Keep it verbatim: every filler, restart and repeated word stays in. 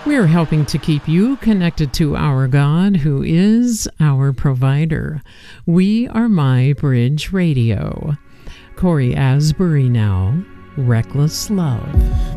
We're helping to keep you connected to our God, who is our provider. We are My Bridge Radio. Corey Asbury now, Reckless Love.